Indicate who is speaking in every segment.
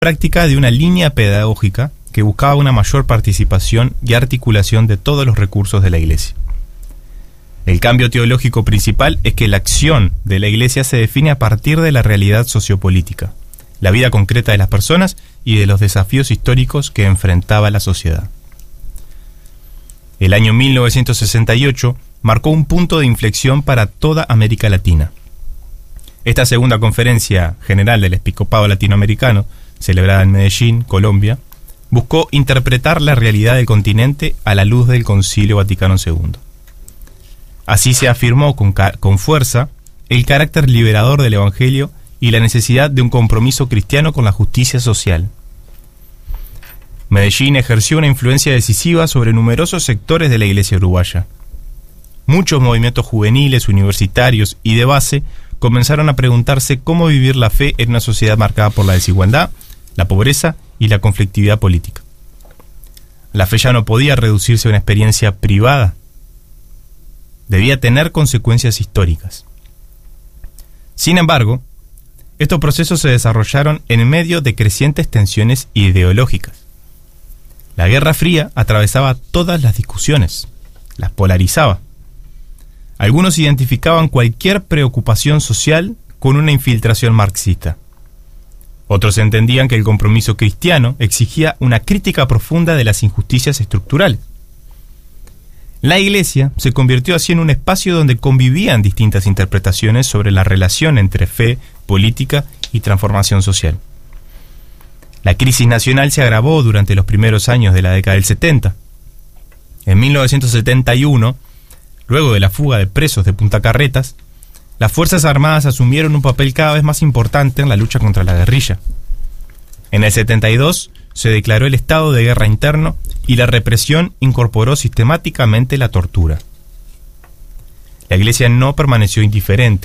Speaker 1: práctica de una línea pedagógica que buscaba una mayor participación y articulación de todos los recursos de la Iglesia. El cambio teológico principal es que la acción de la Iglesia se define a partir de la realidad sociopolítica, la vida concreta de las personas y de los desafíos históricos que enfrentaba la sociedad. El año 1968 marcó un punto de inflexión para toda América Latina. Esta segunda conferencia general del Episcopado Latinoamericano, celebrada en Medellín, Colombia, buscó interpretar la realidad del continente a la luz del Concilio Vaticano II. Así se afirmó con fuerza el carácter liberador del Evangelio y la necesidad de un compromiso cristiano con la justicia social. Medellín ejerció una influencia decisiva sobre numerosos sectores de la Iglesia uruguaya. Muchos movimientos juveniles, universitarios y de base comenzaron a preguntarse cómo vivir la fe en una sociedad marcada por la desigualdad, la pobreza y la conflictividad política. La fe ya no podía reducirse a una experiencia privada. Debía tener consecuencias históricas. Sin embargo, estos procesos se desarrollaron en medio de crecientes tensiones ideológicas. La Guerra Fría atravesaba todas las discusiones, las polarizaba. Algunos identificaban cualquier preocupación social con una infiltración marxista. Otros entendían que el compromiso cristiano exigía una crítica profunda de las injusticias estructurales. La Iglesia se convirtió así en un espacio donde convivían distintas interpretaciones sobre la relación entre fe, política y transformación social. La crisis nacional se agravó durante los primeros años de la década del 70. En 1971, luego de la fuga de presos de Punta Carretas, las Fuerzas Armadas asumieron un papel cada vez más importante en la lucha contra la guerrilla. En el 72 se declaró el estado de guerra interno y la represión incorporó sistemáticamente la tortura. La Iglesia no permaneció indiferente.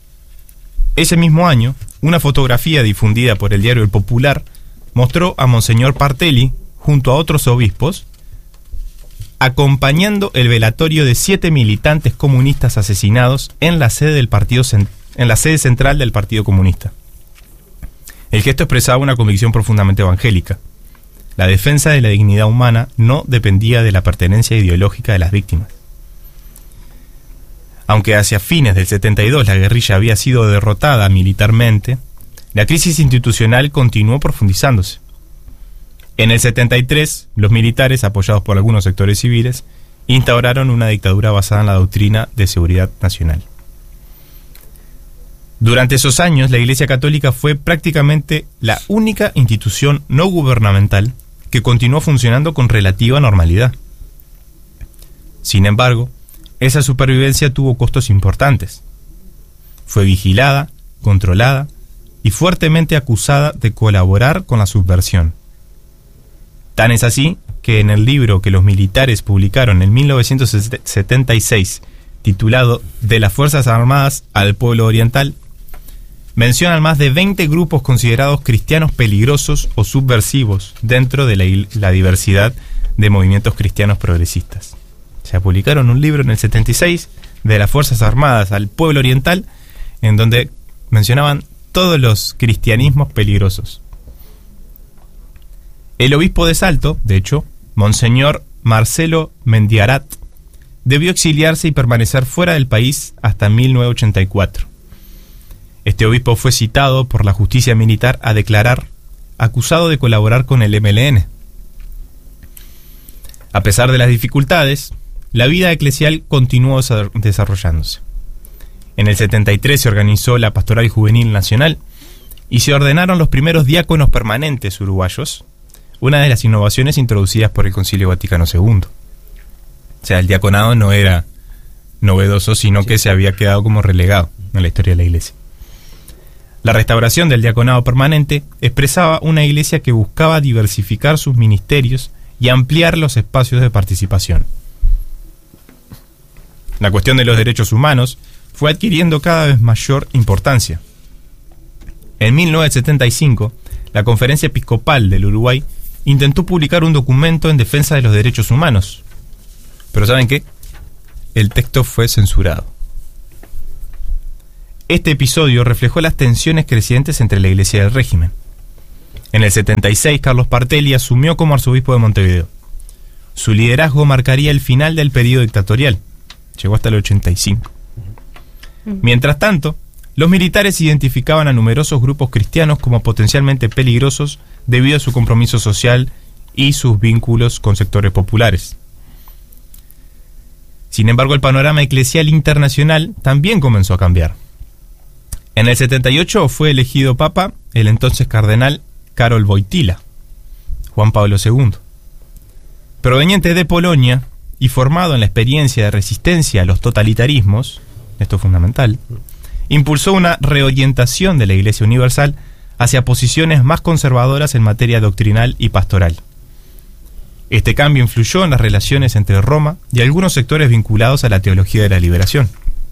Speaker 1: Ese mismo año, una fotografía difundida por el diario El Popular mostró a Monseñor Partelli, junto a otros obispos, acompañando el velatorio de 7 militantes comunistas asesinados en la sede central del Partido Comunista. El gesto expresaba una convicción profundamente evangélica. La defensa de la dignidad humana no dependía de la pertenencia ideológica de las víctimas. Aunque hacia fines del 72 la guerrilla había sido derrotada militarmente, la crisis institucional continuó profundizándose. En el 73, los militares, apoyados por algunos sectores civiles, instauraron una dictadura basada en la doctrina de seguridad nacional. Durante esos años, la Iglesia Católica fue prácticamente la única institución no gubernamental que continuó funcionando con relativa normalidad. Sin embargo, esa supervivencia tuvo costos importantes. Fue vigilada, controlada y fuertemente acusada de colaborar con la subversión. Tan es así que en el libro que los militares publicaron en 1976, titulado De las Fuerzas Armadas al Pueblo Oriental, mencionan más de 20 grupos considerados cristianos peligrosos o subversivos dentro de la diversidad de movimientos cristianos progresistas. Se publicaron un libro en el 76 de las Fuerzas Armadas al Pueblo Oriental, en donde mencionaban todos los cristianismos peligrosos. El obispo de Salto, de hecho, Monseñor Marcelo Mendiarat, debió exiliarse y permanecer fuera del país hasta 1984. Este obispo fue citado por la justicia militar a declarar, acusado de colaborar con el MLN. A pesar de las dificultades, la vida eclesial continuó desarrollándose. En el 73 se organizó la Pastoral Juvenil Nacional y se ordenaron los primeros diáconos permanentes uruguayos, una de las innovaciones introducidas por el Concilio Vaticano II. O sea, el diaconado no era novedoso, sino que se había quedado como relegado en la historia de la Iglesia. La restauración del diaconado permanente expresaba una Iglesia que buscaba diversificar sus ministerios y ampliar los espacios de participación. La cuestión de los derechos humanos fue adquiriendo cada vez mayor importancia. En 1975, la Conferencia Episcopal del Uruguay intentó publicar un documento en defensa de los derechos humanos. Pero ¿saben qué? El texto fue censurado. Este episodio reflejó las tensiones crecientes entre la Iglesia y el régimen. En el 76, Carlos Partelli asumió como arzobispo de Montevideo. Su liderazgo marcaría el final del periodo dictatorial. Llegó hasta el 85. Mientras tanto, los militares identificaban a numerosos grupos cristianos como potencialmente peligrosos debido a su compromiso social y sus vínculos con sectores populares. Sin embargo, el panorama eclesial internacional también comenzó a cambiar. En el 78 fue elegido papa el entonces cardenal Karol Wojtyła, Juan Pablo II. Proveniente de Polonia y formado en la experiencia de resistencia a los totalitarismos, esto es fundamental, impulsó una reorientación de la Iglesia Universal hacia posiciones más conservadoras en materia doctrinal y pastoral. Este cambio influyó en las relaciones entre Roma y algunos sectores vinculados a la teología de la liberación.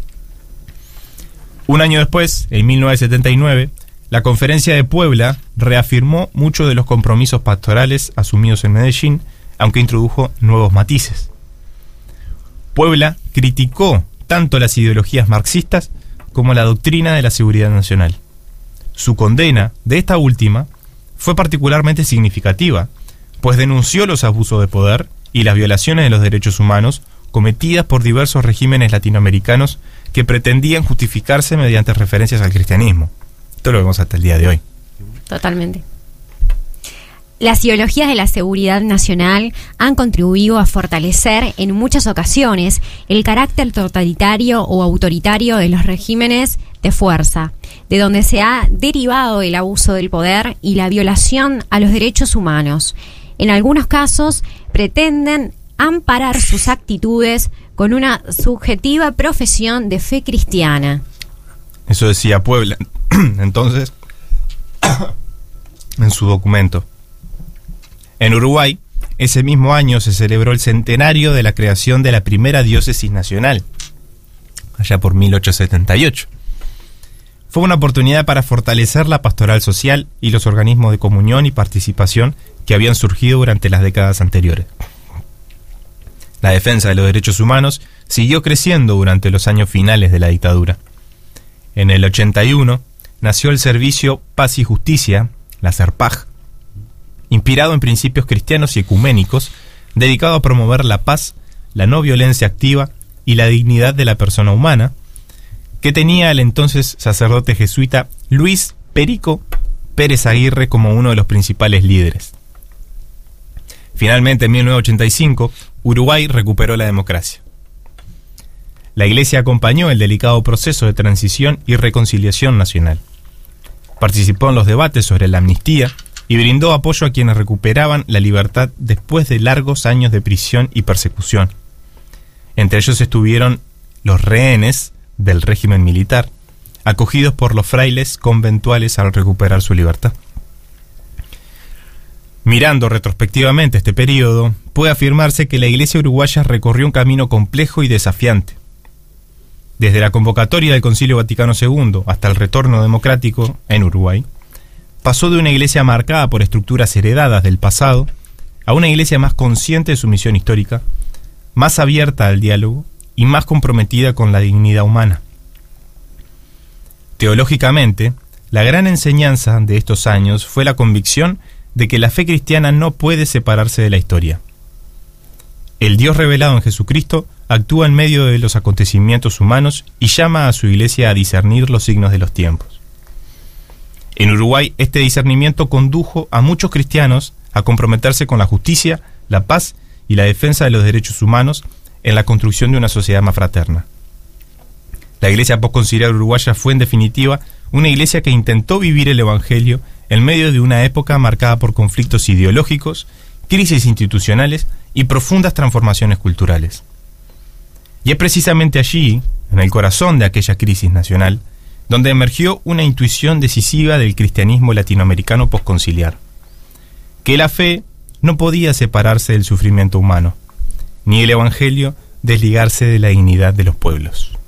Speaker 1: Un año después, en 1979, la Conferencia de Puebla reafirmó muchos de los compromisos pastorales asumidos en Medellín, aunque introdujo nuevos matices. Puebla criticó tanto las ideologías marxistas como la doctrina de la seguridad nacional. Su condena de esta última fue particularmente significativa, pues denunció los abusos de poder y las violaciones de los derechos humanos cometidas por diversos regímenes latinoamericanos que pretendían justificarse mediante referencias al cristianismo. Esto lo vemos hasta el día de hoy.
Speaker 2: Totalmente. Las ideologías de la seguridad nacional han contribuido a fortalecer en muchas ocasiones el carácter totalitario o autoritario de los regímenes de fuerza, de donde se ha derivado el abuso del poder y la violación a los derechos humanos. En algunos casos pretenden amparar sus actitudes con una subjetiva profesión de fe cristiana.
Speaker 1: Eso decía Puebla, entonces, en su documento. En Uruguay, ese mismo año se celebró el centenario de la creación de la primera diócesis nacional, allá por 1878. Fue una oportunidad para fortalecer la pastoral social y los organismos de comunión y participación que habían surgido durante las décadas anteriores. La defensa de los derechos humanos siguió creciendo durante los años finales de la dictadura. En el 81 nació el Servicio Paz y Justicia, la SERPAJ, inspirado en principios cristianos y ecuménicos, dedicado a promover la paz, la no violencia activa y la dignidad de la persona humana, que tenía al entonces sacerdote jesuita Luis Perico Pérez Aguirre como uno de los principales líderes. Finalmente, en 1985, Uruguay recuperó la democracia. La Iglesia acompañó el delicado proceso de transición y reconciliación nacional. Participó en los debates sobre la amnistía y brindó apoyo a quienes recuperaban la libertad después de largos años de prisión y persecución. Entre ellos estuvieron los rehenes del régimen militar, acogidos por los frailes conventuales al recuperar su libertad. Mirando retrospectivamente este periodo, puede afirmarse que la Iglesia uruguaya recorrió un camino complejo y desafiante. Desde la convocatoria del Concilio Vaticano II hasta el retorno democrático en Uruguay, pasó de una iglesia marcada por estructuras heredadas del pasado a una iglesia más consciente de su misión histórica, más abierta al diálogo y más comprometida con la dignidad humana. Teológicamente, la gran enseñanza de estos años fue la convicción de que la fe cristiana no puede separarse de la historia. El Dios revelado en Jesucristo actúa en medio de los acontecimientos humanos y llama a su iglesia a discernir los signos de los tiempos. En Uruguay, este discernimiento condujo a muchos cristianos a comprometerse con la justicia, la paz y la defensa de los derechos humanos en la construcción de una sociedad más fraterna. La Iglesia Postconciliar Uruguaya fue, en definitiva, una iglesia que intentó vivir el Evangelio en medio de una época marcada por conflictos ideológicos, crisis institucionales y profundas transformaciones culturales. Y es precisamente allí, en el corazón de aquella crisis nacional, donde emergió una intuición decisiva del cristianismo latinoamericano postconciliar, que la fe no podía separarse del sufrimiento humano, ni el Evangelio desligarse de la dignidad de los pueblos.